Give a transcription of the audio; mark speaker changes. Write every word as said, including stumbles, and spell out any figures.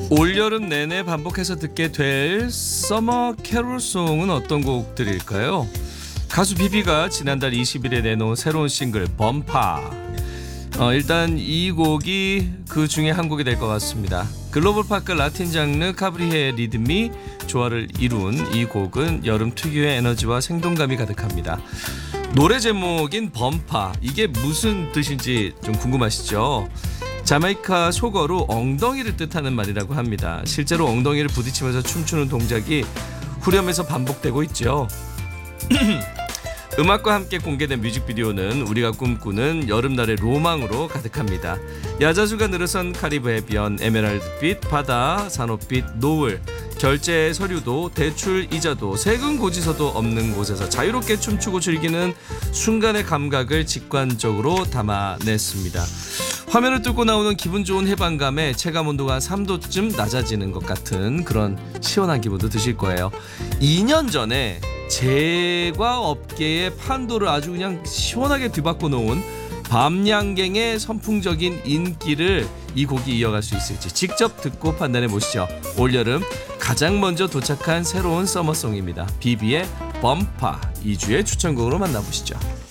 Speaker 1: 올여름 내내 반복해서 듣게 될 서머 캐롤송은 어떤 곡들일까요? 가수 비비가 지난달 이십 일에 내놓은 새로운 싱글 범파. 어, 일단 이 곡이 그 중에 한 곡이 될 것 같습니다. 글로벌 파크 라틴 장르 카브리헤의 리듬이 조화를 이룬 이 곡은 여름 특유의 에너지와 생동감이 가득합니다. 노래 제목인 범파, 이게 무슨 뜻인지 좀 궁금하시죠? 자메이카 속어로 엉덩이를 뜻하는 말이라고 합니다. 실제로 엉덩이를 부딪히면서 춤추는 동작이 후렴에서 반복되고 있죠. 음악과 함께 공개된 뮤직비디오는 우리가 꿈꾸는 여름날의 로망으로 가득합니다. 야자수가 늘어선 카리브 해변, 에메랄드빛 바다, 산호빛 노을, 결제 서류도 대출 이자도 세금 고지서도 없는 곳에서 자유롭게 춤추고 즐기는 순간의 감각을 직관적으로 담아냈습니다. 화면을 뚫고 나오는 기분 좋은 해방감에 체감 온도가 삼 도쯤 낮아지는 것 같은 그런 시원한 기분도 드실 거예요. 이 년 전에 제과 업계의 판도를 아주 그냥 시원하게 뒤바꿔 놓은 밤양갱의 선풍적인 인기를 이 곡이 이어갈 수 있을지 직접 듣고 판단해 보시죠. 올여름 가장 먼저 도착한 새로운 서머송입니다. 비비의 범파, 이 주의 추천곡으로 만나보시죠.